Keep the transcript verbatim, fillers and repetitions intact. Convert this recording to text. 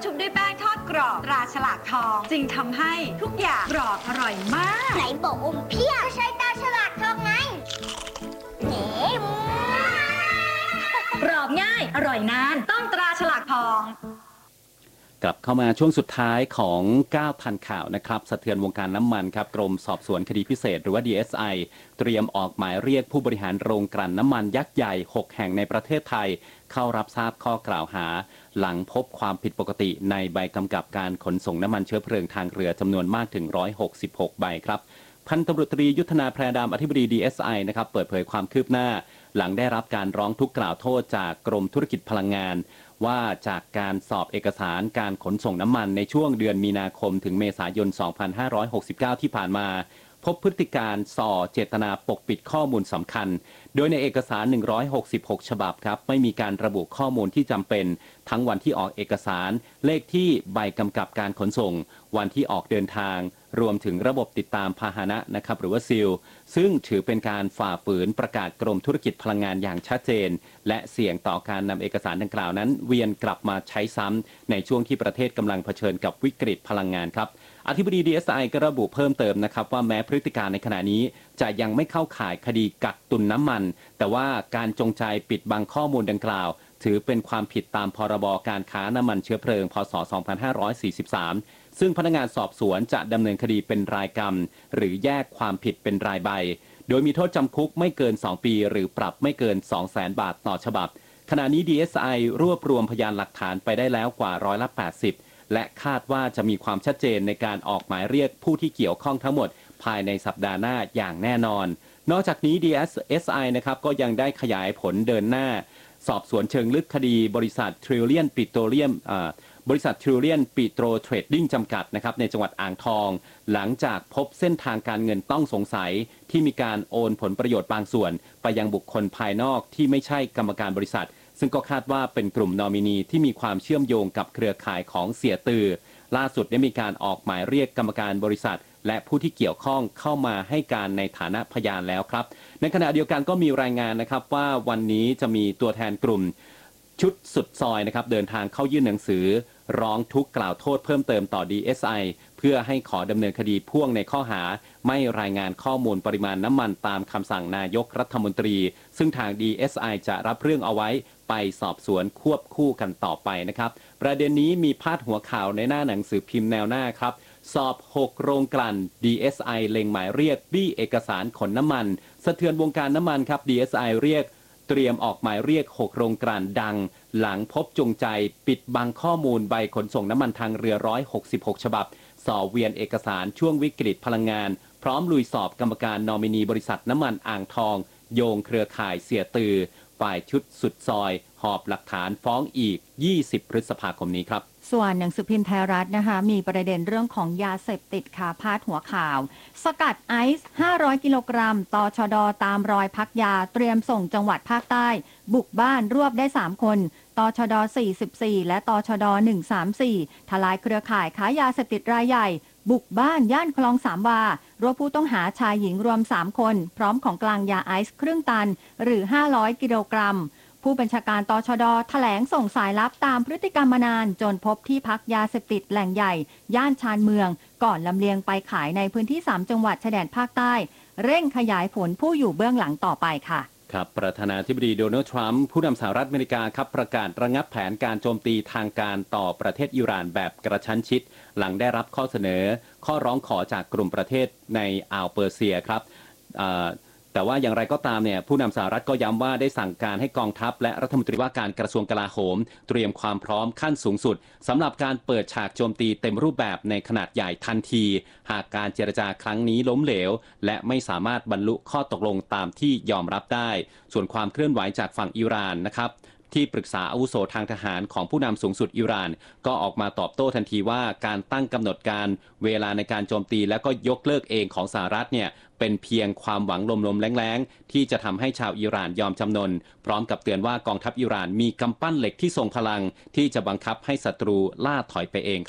ชุบด้วยแป้งทอดกรอบตราฉลากทองจึงทำให้ทุกอย่างกรอบอร่อยมากไหนบอกอมเพี้ยใช้ตาฉลากทองไงเนมกรอบง่ายอร่อยนานต้องตราฉลากทองกลับเข้ามาช่วงสุดท้ายของเก้าทันข่าวนะครับสะเทือนวงการน้ำมันครับกรมสอบสวนคดีพิเศษหรือว่า ดี เอส ไอ เตรียมออกหมายเรียกผู้บริหารโรงกลั่นน้ำมันยักษ์ใหญ่หกแห่งในประเทศไทยเข้ารับทราบข้อกล่าวหาหลังพบความผิดปกติในใบกำกับการขนส่งน้ำมันเชื้อเพลิงทางเรือจำนวนมากถึงหนึ่งร้อยหกสิบหกใบครับพันตำรวจตรียุทธนาแพรดำอธิบดี ดี เอส ไอ นะครับเปิดเผยความคืบหน้าหลังได้รับการร้องทุกข์กล่าวโทษจากกรมธุรกิจพลังงานว่าจากการสอบเอกสารการขนส่งน้ำมันในช่วงเดือนมีนาคมถึงเมษายน สองพันห้าร้อยหกสิบเก้า ที่ผ่านมาพบพฤติการส่อเจตนาปกปิดข้อมูลสำคัญโดยในเอกสารหนึ่งร้อยหกสิบหกฉบับครับไม่มีการระบุข้อมูลที่จำเป็นทั้งวันที่ออกเอกสารเลขที่ใบกำกับการขนส่งวันที่ออกเดินทางรวมถึงระบบติดตามพาหนะนะครับหรือว่าซีลซึ่งถือเป็นการฝ่าฝืนประกาศกรมธุรกิจพลังงานอย่างชัดเจนและเสี่ยงต่อการนำเอกสารดังกล่าวนั้นเวียนกลับมาใช้ซ้ำในช่วงที่ประเทศกำลังเผชิญกับวิกฤตพลังงานครับอธิบดี ดี เอส ไอ ก็ระบุเพิ่มเติมนะครับว่าแม้พฤติการในขณะนี้จะยังไม่เข้าข่ายคดีกักตุนน้ำมันแต่ว่าการจงใจปิดบังข้อมูลดังกล่าวถือเป็นความผิดตามพรบการค้าน้ำมันเชื้อเพลิงพ.ศ. สองพันห้าร้อยสี่สิบสามซึ่งพนักงานสอบสวนจะดำเนินคดีเป็นรายกรรมหรือแยกความผิดเป็นรายใบโดยมีโทษจำคุกไม่เกินสองปีหรือปรับไม่เกิน สองแสนบาทต่อฉบับขณะนี้ ดี เอส ไอ รวบรวมพยานหลักฐานไปได้แล้วกว่าร้อยละแปดสิบและคาดว่าจะมีความชัดเจนในการออกหมายเรียกผู้ที่เกี่ยวข้องทั้งหมดภายในสัปดาห์หน้าอย่างแน่นอนนอกจากนี้ ดี เอส ไอ นะครับก็ยังได้ขยายผลเดินหน้าสอบสวนเชิงลึกคดีบริษัททริลเลียนปิโตรเลียมบริษัททริลเลียนปิโตรเทรดดิ้งจำกัดนะครับในจังหวัดอ่างทองหลังจากพบเส้นทางการเงินต้องสงสัยที่มีการโอนผลประโยชน์บางส่วนไปยังบุคคลภายนอกที่ไม่ใช่กรรมการบริษัทซึ่งก็คาดว่าเป็นกลุ่มนอมินีที่มีความเชื่อมโยงกับเครือข่ายของเสียตือล่าสุดได้มีการออกหมายเรียกกรรมการบริษัทและผู้ที่เกี่ยวข้องเข้ามาให้การในฐานะพยานแล้วครับในขณะเดียวกันก็มีรายงานนะครับว่าวันนี้จะมีตัวแทนกลุ่มชุดสุดซอยนะครับเดินทางเข้ายื่นหนังสือร้องทุกข์กล่าวโทษเพิ่มเติมต่อ ดี เอส ไอ เพื่อให้ขอดำเนินคดีพ่วงในข้อหาไม่รายงานข้อมูลปริมาณน้ำมันตามคำสั่งนายกรัฐมนตรีซึ่งทาง ดี เอส ไอ จะรับเรื่องเอาไว้ไปสอบสวนควบคู่กันต่อไปนะครับประเด็นนี้มีพาดหัวข่าวในหน้าหนังสือพิมพ์แนวหน้าครับสอบหกโรงกลั่น ดี เอส ไอ เล็งหมายเรียกบี้เอกสารขนน้ำมันสะเทือนวงการน้ำมันครับ ดี เอส ไอ เรียกเตรียมออกหมายเรียกหกโรงกลั่นดังหลังพบจงใจปิดบังข้อมูลใบขนส่งน้ำมันทางเรือหนึ่งร้อยหกสิบหกฉบับสอบเวียนเอกสารช่วงวิกฤตพลังงานพร้อมลุยสอบกรรมการนอมินีบริษัทน้ำมันอ่างทองโยงเครือข่ายเสียตือฝ่ายชุดสุดซอยหอบหลักฐานฟ้องอีกยี่สิบพฤษภาคมนี้ครับส่วนหนังสือพิมพ์ไทยรัฐนะคะมีประเด็นเรื่องของยาเสพติดค่ะพาดหัวข่าวสกัดไอซ์ห้าร้อยกิโลกรัมตชดตามรอยพักยาเตรียมส่งจังหวัดภาคใต้บุกบ้านรวบได้สามคนตชดสี่สิบสี่และตชดหนึ่งสามสี่ทลายเครือข่ายค้ายาเสพติดรายใหญ่บุกบ้านย่านคลองสามวารวบผู้ต้องหาชายหญิงรวมสามคนพร้อมของกลางยาไอซ์ครึ่งตันหรือห้าร้อยกิโลกรัมผู้บัญชาการตชดแถลงส่งสายลับตามพฤติกรรมมานานจนพบที่พักยาเสพติดแหล่งใหญ่ย่านชานเมืองก่อนลำเลียงไปขายในพื้นที่สามจังหวัดชายแดนภาคใต้เร่งขยายผลผู้อยู่เบื้องหลังต่อไปค่ะครับประธานาธิบดีโดนัลด์ทรัมป์ผู้นำสหรัฐอเมริกาครับประกาศระงับแผนการโจมตีทางการต่อประเทศอิหร่านแบบกระชั้นชิดหลังได้รับข้อเสนอข้อร้องขอจากกลุ่มประเทศในอ่าวเปอร์เซียครับแต่ว่าอย่างไรก็ตามเนี่ยผู้นำสหรัฐก็ย้ำว่าได้สั่งการให้กองทัพและรัฐมนตรีว่าการกระทรวงกลาโหมเตรียมความพร้อมขั้นสูงสุดสำหรับการเปิดฉากโจมตีเต็มรูปแบบในขนาดใหญ่ทันทีหากการเจรจาครั้งนี้ล้มเหลวและไม่สามารถบรรลุข้อตกลงตามที่ยอมรับได้ส่วนความเคลื่อนไหวจากฝั่งอิหร่านนะครับที่ปรึกษาอาวุโสทางทหารของผู้นำสูงสุดอิหร่านก็ออกมาตอบโต้ทันทีว่าการตั้งกำหนดการเวลาในการโจมตีและก็ยกเลิกเองของสหรัฐเนี่ยเป็นเพียงความหวังลมๆแรงๆที่จะทำให้ชาวอิหร่านยอมจำนนพร้อมกับเตือนว่ากองทัพอิหร่านมีกำปั้นเหล็กที่ทรงพลังที่จะบังคับให้ศัตรูล่าถอยไปเองครับ